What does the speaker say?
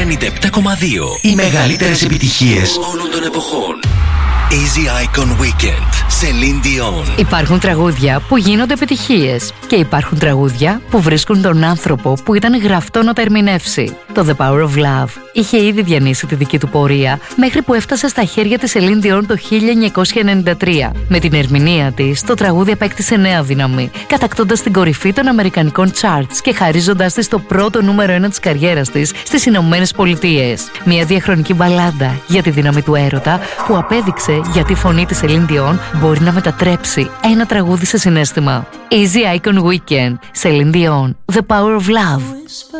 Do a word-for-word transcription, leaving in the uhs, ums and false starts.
ενενήντα επτά κόμμα δύο. Οι μεγαλύτερες επιτυχίες όλων των εποχών. Easy Icon Weekend, Celine Dion. Υπάρχουν τραγούδια που γίνονται επιτυχίες και υπάρχουν τραγούδια που βρίσκουν τον άνθρωπο που ήταν γραφτό να τα ερμηνεύσει. Το The Power of Love είχε ήδη διανύσει τη δική του πορεία μέχρι που έφτασε στα χέρια της Celine Dion το χίλια εννιακόσια ενενήντα τρία. Με την ερμηνεία της, το τραγούδι απέκτησε νέα δύναμη, κατακτώντας την κορυφή των αμερικανικών charts και χαρίζοντας της το πρώτο νούμερο ένα της καριέρας της στις Ηνωμένες Πολιτείες. Μια διαχρονική μπαλάντα για τη δύναμη του έρωτα που απέδειξε γιατί η φωνή της Celine Dion μπορεί να μετατρέψει ένα τραγούδι σε συναίσθημα. Easy Icon Weekend, Celine Dion, The Power of Love.